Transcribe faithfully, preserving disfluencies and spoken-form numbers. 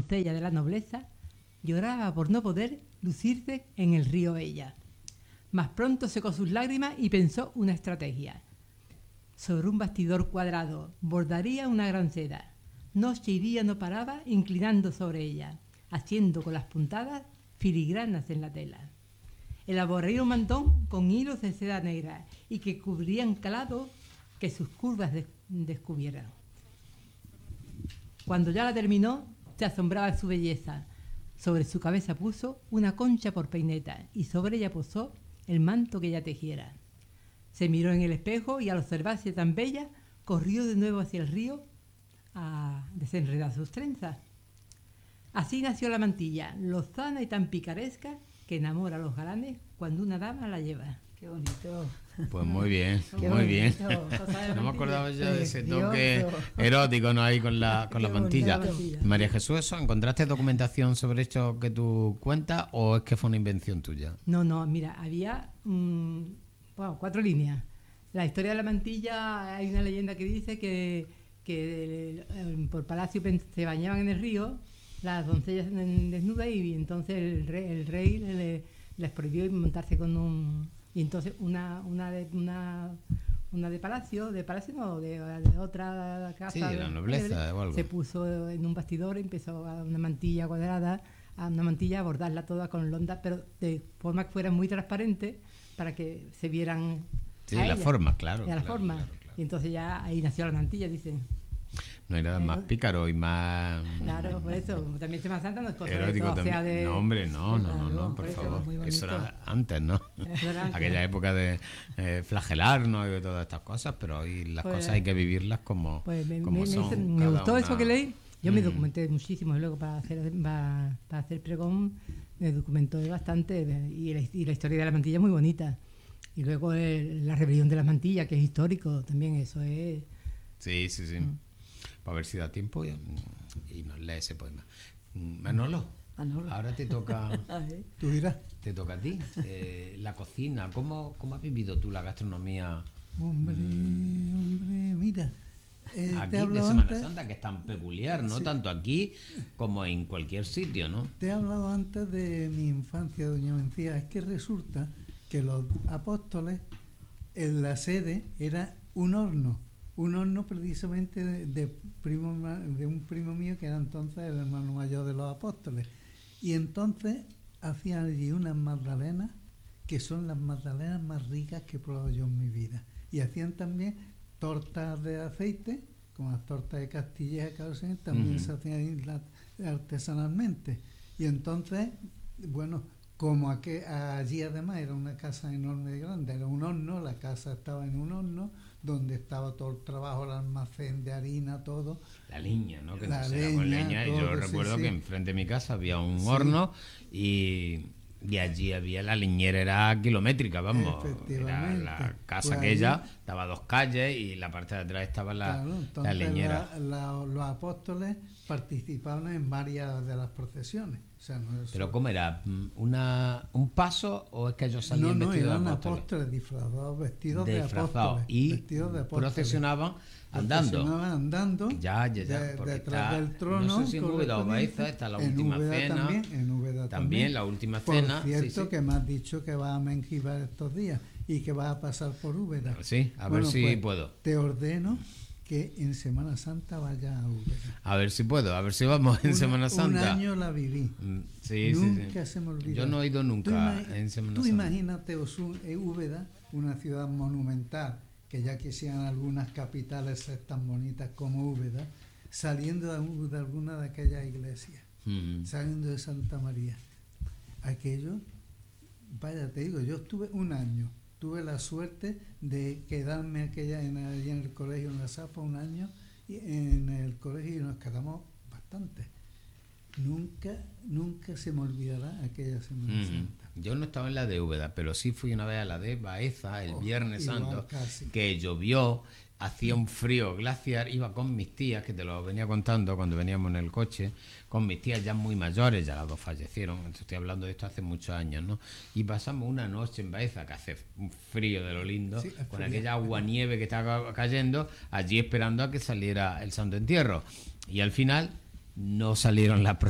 doncella de la nobleza, lloraba por no poder lucirse en el río ella. Mas pronto secó sus lágrimas y pensó una estrategia. Sobre un bastidor cuadrado bordaría una gran seda. Noche y día no paraba inclinando sobre ella, haciendo con las puntadas filigranas en la tela. Elaboraría un mantón con hilos de seda negra y que cubrirían calado que sus curvas des- descubrieran. Cuando ya la terminó, se asombraba de su belleza. Sobre su cabeza puso una concha por peineta y sobre ella posó el manto que ella tejiera. Se miró en el espejo y al observarse tan bella, corrió de nuevo hacia el río a desenredar sus trenzas. Así nació la mantilla, lozana y tan picaresca que enamora a los galanes cuando una dama la lleva. Qué bonito. Pues muy bien, Qué muy bien. bonito. No me acordaba ya de ese Precioso. toque erótico, ¿no? Ahí con la, con la Qué mantilla. bonito. María Jesús, ¿eso, ¿encontraste documentación sobre esto que tú cuentas o es que fue una invención tuya? No, no, mira, había mm, bueno, cuatro líneas. La historia de la mantilla, hay una leyenda que dice que, que eh, por palacio pen- se bañaban en el río las doncellas en- desnudas y entonces el rey, el rey le- les prohibió montarse con un... Y entonces una una de, una, una de palacio, de palacio no, de, de otra casa... Sí, de la nobleza o algo. Se puso en un bastidor, empezó a una mantilla cuadrada, a una mantilla a bordarla toda con londa, pero de forma que fuera muy transparente para que se vieran... Sí, a la ella, forma, claro. de la claro, forma. claro, claro. Y entonces ya ahí nació la mantilla, dicen. No hay nada más pícaro y más Claro, por eso, también Semana Santa no es cosa de erótico eso, o sea, también. de... No, hombre, no, no, no, Claro, no, por por eso, favor. muy bonito. Eso era antes, ¿no? Eso era antes. Aquella época de eh, flagelarnos y de todas estas cosas, pero hoy las Pues, cosas hay que vivirlas como, Pues me, como me- me son. hizo- me cada gustó una. eso que leí. Yo me Mm. documenté muchísimo y luego para hacer para, para hacer pregón me documentó bastante y la, y la historia de la mantilla es muy bonita. Y luego el- la rebelión de las mantillas, que es histórico también, eso es... Sí, sí, sí. Mm. Para ver si da tiempo y, y nos lee ese poema. Mm, Manolo, Manolo. ahora te toca, A ver. Tú dirás, te toca a ti. Eh, la cocina, ¿cómo, ¿cómo has vivido tú la gastronomía hombre, hombre, mira. eh, aquí te de hablo Semana antes, Santa, que es tan peculiar, ¿no? Sí. Tanto aquí como en cualquier sitio, ¿no? te he hablado antes de mi infancia, doña Mencía. Es que resulta que los apóstoles, en la sede era un horno, un horno precisamente de, de, primo, ma- de un primo mío que era entonces el hermano mayor de los apóstoles. Y entonces hacían allí unas magdalenas que son las magdalenas más ricas que he probado yo en mi vida. Y hacían también tortas de aceite, como las tortas de Castilla y Carosén, también Ujú. se hacían ahí la- artesanalmente. Y entonces, bueno, como aqu- allí además era una casa enorme y grande, era un horno, la casa estaba en un horno, donde estaba todo el trabajo, el almacén de harina, todo. La leña, ¿no? Que La entonces era con leña, leña. Y yo todo, sí, recuerdo sí. que enfrente de mi casa había un Sí. horno y, y allí había la leñera, era kilométrica, vamos. Era Efectivamente. la casa Pues aquella, allí- daba dos calles y la parte de atrás estaba la, Claro, la entonces leñera. la- la- los apóstoles participaban en varias de las procesiones. O sea, no es Pero ¿cómo era? ¿Una, ¿Un paso o es que ellos no, salían no, vestidos eran de apóstoles? apóstoles disfrazados, vestidos de Disfrazados. apóstoles. Y vestidos de apóstoles. procesionaban andando. Procesionaban andando. Ya, ya, ya, de- porque detrás está- del trono. no sé si en Úbeda o correspondiente. Baeza está la En última Úbeda cena. También, en Úbeda También también. la última Por cena, sí, cierto, sí. que me has dicho que vas a Mengibar estos días y que vas a pasar por Úbeda. Sí, a ver Bueno, si pues, puedo. Te ordeno que en Semana Santa vayas a Úbeda. A ver si puedo, a ver si vamos en Un- Semana Santa. Un año la viví. Mm, Sí, sí, Nunca sí. se me olvida. Yo no he ido Tú nunca ima- en Semana Tú Santa. imagínate Osun- eh, Úbeda, una ciudad monumental, que ya quisieran algunas capitales ser tan bonitas como Úbeda, saliendo de, un- de alguna de aquellas iglesias, Mm. saliendo de Santa María. Aquello, vaya, te digo, yo estuve un año, tuve la suerte de quedarme aquella en, allí en el colegio, en la Zapa, un año, y en el colegio y nos quedamos bastante. Nunca, nunca se me olvidará aquella Semana Mm. Santa. Yo no estaba en la de Úbeda, pero sí fui una vez a la de Baeza el Oh, Viernes igual Santo, casi. que llovió, hacía un frío glaciar, iba con mis tías, que te lo venía contando cuando veníamos en el coche, con mis tías ya muy mayores, ya las dos fallecieron, estoy hablando de esto hace muchos años, ¿no? Y pasamos una noche en Baeza, que hace un frío de lo lindo, Sí, es con frío. aquella agua nieve que estaba cayendo, allí esperando a que saliera el Santo Entierro. Y al final no salieron las